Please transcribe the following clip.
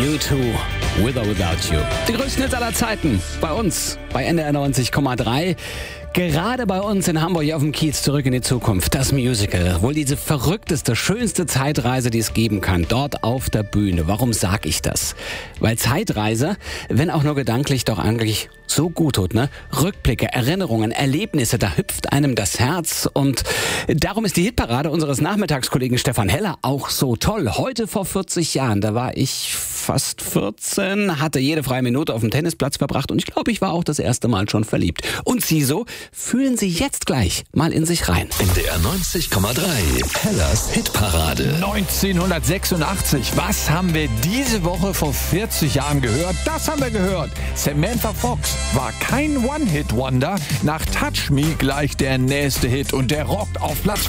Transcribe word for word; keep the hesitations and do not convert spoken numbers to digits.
U zwei, With or Without You. Die größten Hits aller Zeiten bei uns, bei N D R neunzig Komma drei. Gerade bei uns in Hamburg auf dem Kiez Zurück in die Zukunft, das Musical. Wohl diese verrückteste, schönste Zeitreise, die es geben kann, dort auf der Bühne. Warum sag ich das? Weil Zeitreise, wenn auch nur gedanklich, doch eigentlich so gut tut, ne? Rückblicke, Erinnerungen, Erlebnisse, da hüpft einem das Herz. Und darum ist die Hitparade unseres Nachmittagskollegen Stefan Heller auch so toll. Heute vor vierzig Jahren, da war ich fast vierzehn, hatte jede freie Minute auf dem Tennisplatz verbracht und ich glaube, ich war auch das erste Mal schon verliebt. Und Sie so? Fühlen Sie jetzt gleich mal in sich rein. N D R neunzig Komma drei, Hellers Hitparade. neunzehnhundertsechsundachtzig, was haben wir diese Woche vor vierzig Jahren gehört? Das haben wir gehört. Samantha Fox war kein One-Hit-Wonder. Nach Touch Me gleich der nächste Hit und der rockt auf Platz